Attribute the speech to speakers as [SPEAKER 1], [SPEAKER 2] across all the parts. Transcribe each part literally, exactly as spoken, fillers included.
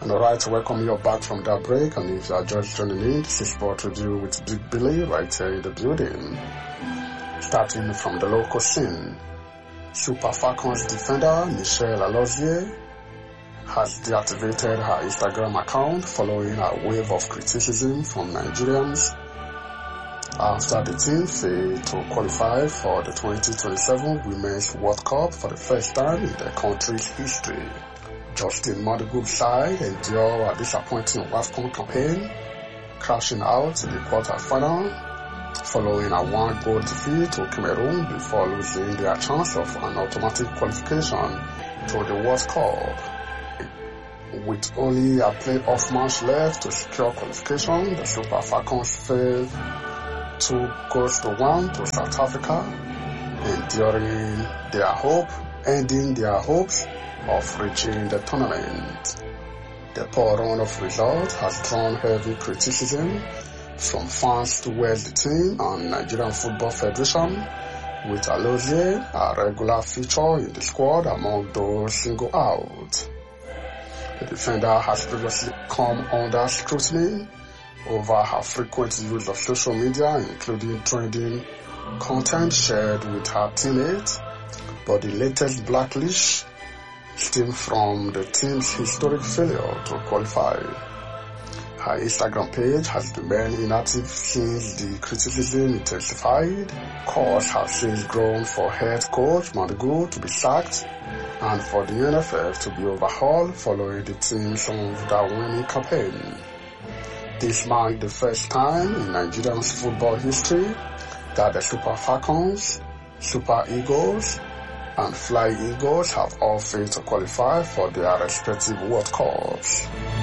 [SPEAKER 1] Alright, welcome you back from that break, and if you are just joining in, this is Sport Review with Big Billy right here in the building. Starting from the local scene, Super Falcons defender Michelle Alozie has deactivated her Instagram account following a wave of criticism from Nigerians after the team failed to qualify for the twenty twenty-seven Women's World Cup for the first time in their country's history. Justin Madigo's side endured a disappointing WAFCON campaign, crashing out in the quarter-final following a one-goal defeat to Cameroon before losing their chance of an automatic qualification to the World Cup. With only a playoff match left to secure qualification, the Super Falcons fell two goals to one to South Africa, enduring their hope, ending their hopes of reaching the tournament. The poor run of results has drawn heavy criticism from fans towards the team and Nigerian Football Federation, with Alozie a regular feature in the squad among those singled out. The defender has previously come under scrutiny over her frequent use of social media, including trending content shared with her teammates, but the latest blacklist stemmed from the team's historic failure to qualify. Her Instagram page has remained inactive since the criticism intensified. Calls have since grown for head coach Madigo to be sacked and for the N F F to be overhauled following the team's winning campaign. This marked the first time in Nigerian's football history that the Super Falcons, Super Eagles, and Fly Eagles have all failed to qualify for their respective World Cups.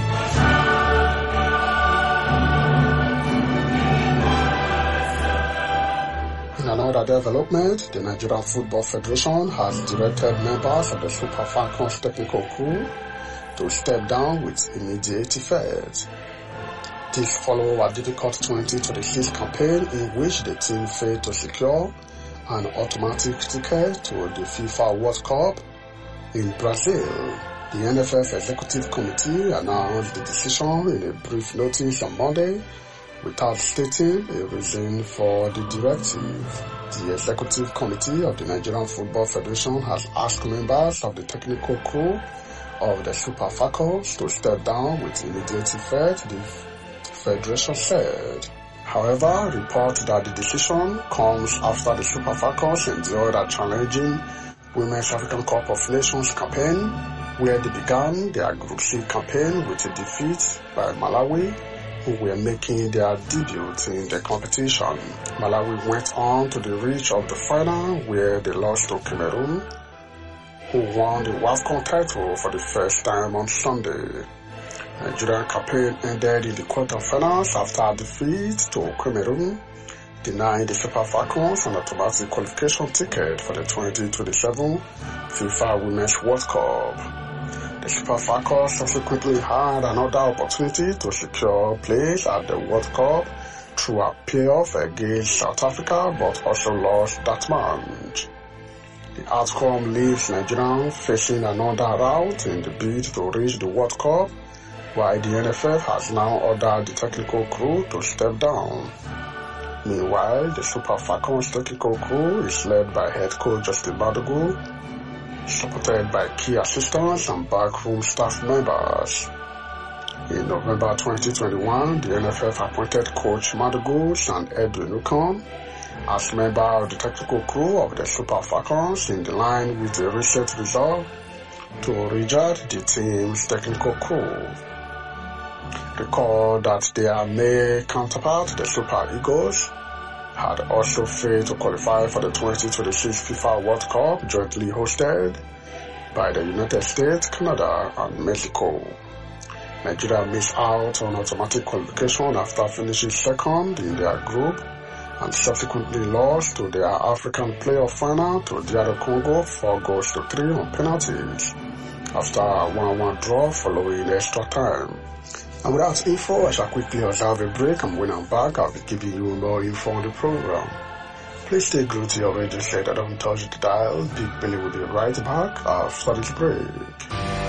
[SPEAKER 1] In another development, the Nigerian Football Federation has directed members of the Super Falcons technical crew to step down with immediate effect. This follows a difficult twenty twenty-six campaign in which the team failed to secure an automatic ticket to the FIFA World Cup in Brazil. The N F F Executive Committee announced the decision in a brief notice on Monday without stating a reason for the directive. The Executive Committee of the Nigerian Football Federation has asked members of the technical crew of the Super Falcons to step down with immediate effect, the Federation said. However, reports that the decision comes after the Super Falcons endured a challenging Women's African Cup of Nations campaign, where they began their Group C campaign with a defeat by Malawi, who were making their debut in the competition. Malawi went on to the reach of the final, where they lost to Cameroon, who won the WAFCON title for the first time on Sunday. Nigerian campaign ended in the quarterfinals after a defeat to Cameroon, denying the Super Falcons an automatic qualification ticket for the twenty twenty-seven FIFA Women's World Cup. The Super Falcons subsequently had another opportunity to secure place at the World Cup through a playoff against South Africa, but also lost that match. The outcome leaves Nigeria facing another route in the bid to reach the World Cup, while the N F F has now ordered the technical crew to step down. Meanwhile, the Super Falcons technical crew is led by head coach Justin Madigo, supported by key assistants and backroom staff members. In November twenty twenty-one, the N F F appointed coach Madigo and Edwin Newcomb as member of the technical crew of the Super Falcons, in the line with the recent resolve to reject the team's technical crew. Recall that their May counterpart, the Super Eagles, had also failed to qualify for the twenty twenty-six FIFA World Cup, jointly hosted by the United States, Canada, and Mexico. Nigeria missed out on automatic qualification after finishing second in their group and subsequently lost to their African playoff final to D R Congo four goals to three on penalties after a one one draw following extra time. And without info, I shall quickly observe a break, and when I'm back, I'll be giving you more info on the program. Please stay glued to your radio set and don't touch the dial. Big Billy will be right back after this break.